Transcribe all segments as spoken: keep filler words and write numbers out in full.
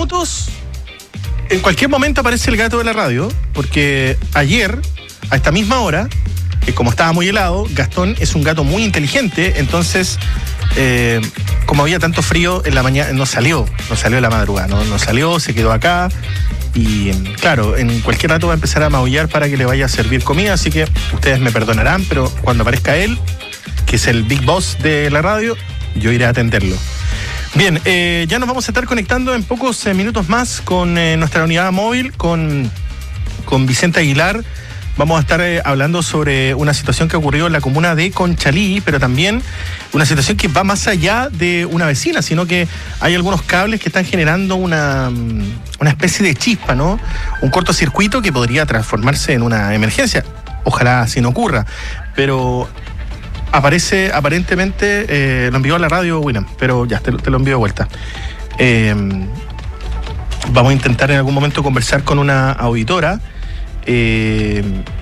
minutos, en cualquier momento aparece el gato de la radio, porque ayer, a esta misma hora, eh, como estaba muy helado, Gastón es un gato muy inteligente, entonces, eh, como había tanto frío en la mañana, no salió, no salió en la madrugada, no, no salió, se quedó acá. Y claro, en cualquier rato va a empezar a maullar para que le vaya a servir comida, así que ustedes me perdonarán, pero cuando aparezca él, que es el big boss de la radio, yo iré a atenderlo. Bien, eh, ya nos vamos a estar conectando en pocos eh, minutos más con eh, nuestra unidad móvil, con, con Vicente Aguilar. Vamos a estar eh, hablando sobre una situación que ocurrió en la comuna de Conchalí, pero también una situación que va más allá de una vecina, sino que hay algunos cables que están generando una, una especie de chispa, ¿no? Un cortocircuito que podría transformarse en una emergencia. Ojalá así no ocurra, pero aparece, aparentemente, eh, lo envió a la radio William, pero ya, te, te lo envío de vuelta. Eh, vamos a intentar en algún momento conversar con una auditora. Eh,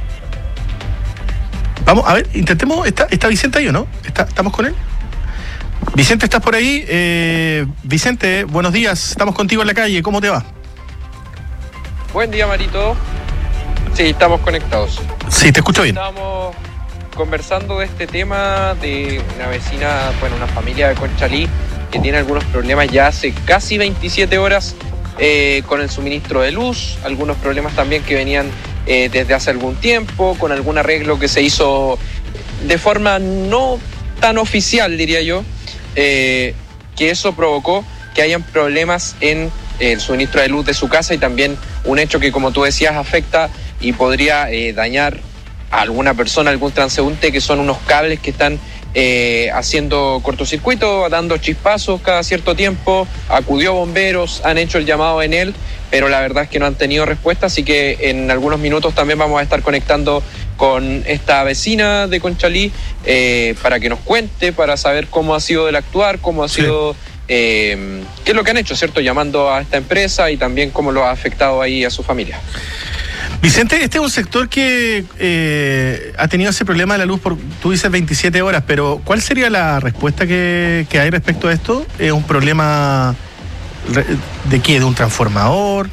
vamos, a ver, intentemos. ¿Está, está Vicente ahí o no? ¿Está, ¿Estamos con él? Vicente, ¿estás por ahí? Eh, Vicente, buenos días. Estamos contigo en la calle. ¿Cómo te va? Buen día, Marito. Sí, estamos conectados. Sí, te escucho bien. Estamos conversando de este tema de una vecina, bueno, una familia de Conchalí que tiene algunos problemas ya hace casi veintisiete horas eh, con el suministro de luz, algunos problemas también que venían Eh, desde hace algún tiempo, con algún arreglo que se hizo de forma no tan oficial, diría yo, eh, que eso provocó que hayan problemas en eh, el suministro de luz de su casa y también un hecho que, como tú decías, afecta y podría eh, dañar a alguna persona, algún transeúnte, que son unos cables que están eh, haciendo cortocircuito, dando chispazos cada cierto tiempo. Acudió bomberos, han hecho el llamado en él, pero la verdad es que no han tenido respuesta, así que en algunos minutos también vamos a estar conectando con esta vecina de Conchalí eh, para que nos cuente, para saber cómo ha sido el actuar, cómo ha sido, sí. eh, qué es lo que han hecho, ¿cierto? Llamando a esta empresa y también cómo lo ha afectado ahí a su familia. Vicente, este es un sector que eh, ha tenido ese problema de la luz por, tú dices veintisiete horas, pero ¿cuál sería la respuesta que, que hay respecto a esto? ¿Es un problema de qué? ¿De un transformador?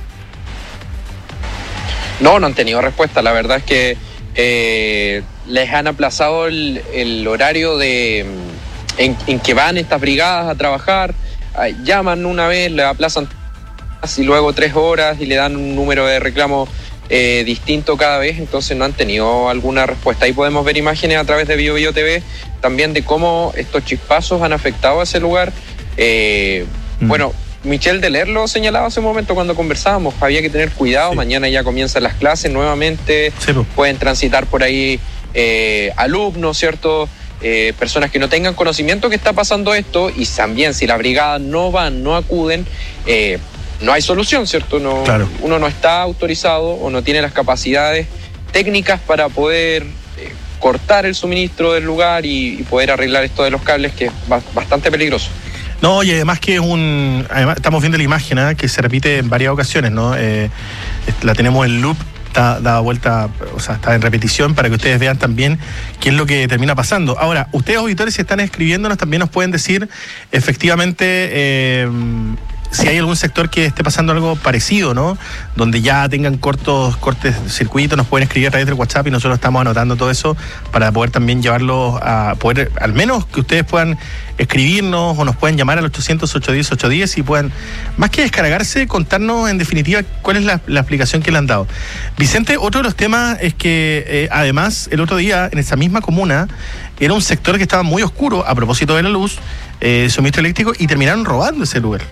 No, no han tenido respuesta. La verdad es que eh, les han aplazado el, el horario de en, en que van estas brigadas a trabajar. Eh, llaman una vez, le aplazan y luego tres horas y le dan un número de reclamo eh, distinto cada vez, entonces no han tenido alguna respuesta. Ahí podemos ver imágenes a través de Bio Bio T V también de cómo estos chispazos han afectado a ese lugar. Eh, mm. Bueno, Michelle Deler lo señalaba hace un momento cuando conversábamos, había que tener cuidado, sí. Mañana ya comienzan las clases nuevamente, sí, pues. Pueden transitar por ahí eh, alumnos, ¿cierto? Eh, personas que no tengan conocimiento que está pasando esto, y también si la brigada no van, no acuden, eh, no hay solución, ¿cierto? No, claro. Uno no está autorizado o no tiene las capacidades técnicas para poder eh, cortar el suministro del lugar y, y poder arreglar esto de los cables, que es bastante peligroso. No, y además que es un... Además, estamos viendo la imagen, ¿eh? Que se repite en varias ocasiones, ¿no? Eh, la tenemos en loop, está dada vuelta, o sea, está en repetición para que ustedes vean también qué es lo que termina pasando. Ahora, ustedes, auditores, si están escribiéndonos, también nos pueden decir efectivamente eh, si hay algún sector que esté pasando algo parecido, ¿no? Donde ya tengan cortos cortes de circuito, nos pueden escribir a través del WhatsApp y nosotros estamos anotando todo eso para poder también llevarlos a poder, al menos que ustedes puedan escribirnos o nos pueden llamar al ochocientos, ochocientos diez, ochocientos diez y puedan, más que descargarse, contarnos en definitiva cuál es la, la explicación que le han dado. Vicente, otro de los temas es que eh, además el otro día en esa misma comuna era un sector que estaba muy oscuro a propósito de la luz, eh, suministro eléctrico, y terminaron robando ese lugar.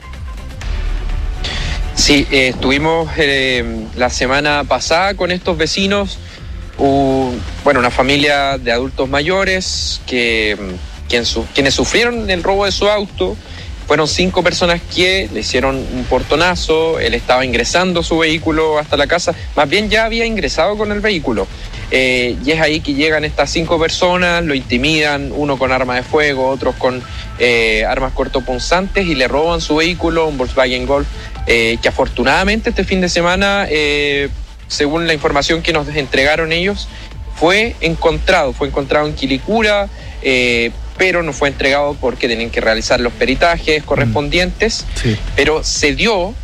Sí, eh, estuvimos eh, la semana pasada con estos vecinos, uh, bueno, una familia de adultos mayores que, quien su, quienes sufrieron el robo de su auto. Fueron cinco personas que le hicieron un portonazo, él estaba ingresando su vehículo hasta la casa, más bien ya había ingresado con el vehículo. Eh, y es ahí que llegan estas cinco personas, lo intimidan, uno con arma de fuego, otros con eh, armas cortopunzantes, y le roban su vehículo, un Volkswagen Golf, eh, que afortunadamente este fin de semana, eh, según la información que nos entregaron ellos, fue encontrado, fue encontrado en Quilicura, eh, pero no fue entregado porque tenían que realizar los peritajes correspondientes, sí. Pero se dio